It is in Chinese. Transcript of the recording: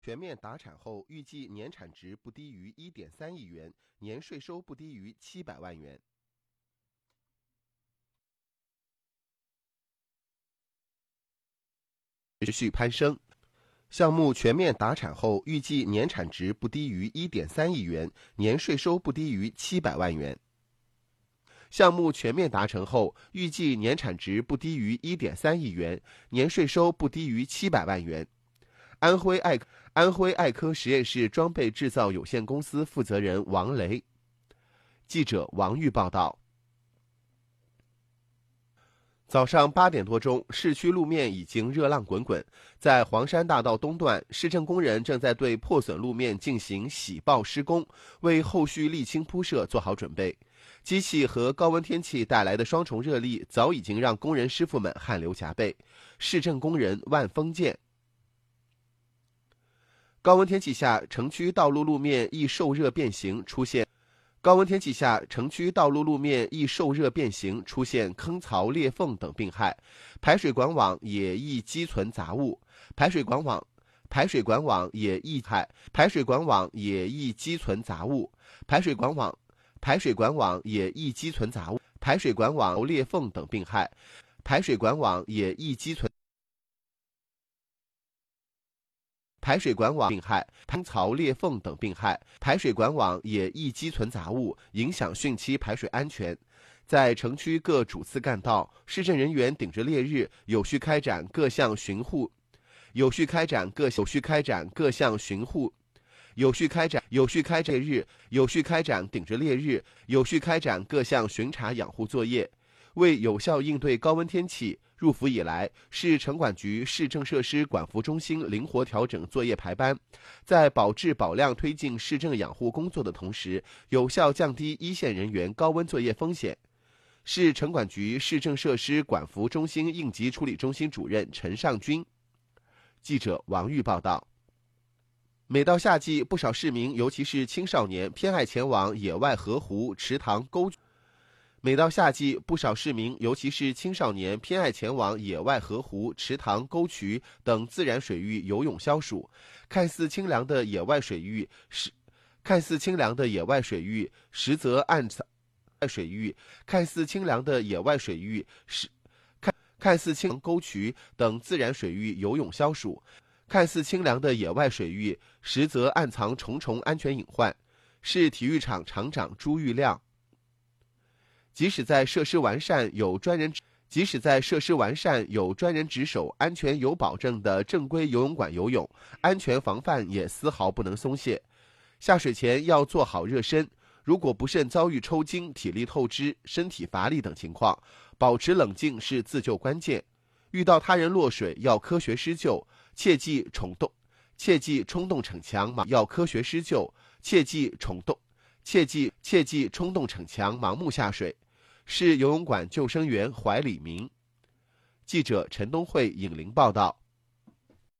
全面达产后，预计年产值不低于 1.3 亿元，年税收不低于700万元。持续攀升。项目全面达产后，预计年产值不低于 1.3 亿元，年税收不低于700万元。项目全面达成后，预计年产值不低于 1.3 亿元，年税收不低于700万元。安徽爱科实验室装备制造有限公司负责人王雷。记者王玉报道。早上8点多钟，市区路面已经热浪滚滚。在黄山大道东段，市政工人正在对破损路面进行洗爆施工，为后续沥青铺设做好准备。机器和高温天气带来的双重热力，早已经让工人师傅们汗流浃背。市政工人万丰健。高温天气下，城区道路路面易受热变形，出现坑槽、裂缝等病害，排水管网也易积存杂物，排水管网也易积存杂物，排水管网也易积存杂物，排水管网裂缝等病害，排水管网也易积存排水管网病害、坑槽裂缝等病害，排水管网也易积存杂物，影响汛期排水安全。在城区各主次干道，市政人员顶着烈日，有序开展各项巡护，有序开展各项巡查养护作业，为有效应对高温天气。入伏以来，市城管局市政设施管服中心灵活调整作业排班，在保质保量推进市政养护工作的同时，有效降低一线人员高温作业风险。市城管局市政设施管服中心应急处理中心主任陈尚军。记者王玉报道。每到夏季，不少市民，尤其是青少年，偏爱前往野外河湖、池塘、沟渠等自然水域游泳消暑。看似清凉的野外水域，实则暗藏沟渠等自然水域游泳消暑。看似清凉的野外水域，实则暗藏重重安全隐患。市体育场场长朱玉亮。即使在设施完善、有专人值守、安全有保证的正规游泳馆游泳，安全防范也丝毫不能松懈。下水前要做好热身，如果不慎遭遇抽筋、体力透支、身体乏力等情况，保持冷静是自救关键。遇到他人落水要科学施救，切忌冲动逞强，盲目下水。市游泳馆救生员怀李明。记者陈东慧引林报道。